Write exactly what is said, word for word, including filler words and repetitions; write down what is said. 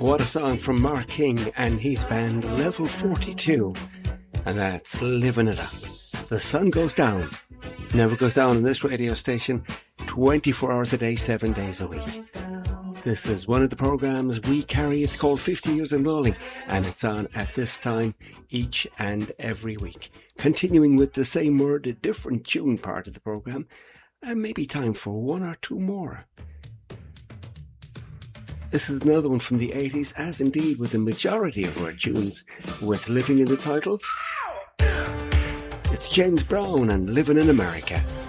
What a song from Mark King and his band Level forty-two. And that's Living It Up. The sun goes down. Never goes down on this radio station. twenty-four hours a day, seven days a week. This is one of the programmes we carry. It's called fifty Years in Rolling, and it's on at this time each and every week. Continuing with the same word, a different tune part of the programme, and maybe time for one or two more. This is another one from the eighties, as indeed with the majority of our tunes with Living in the title. It's James Brown and Living in America.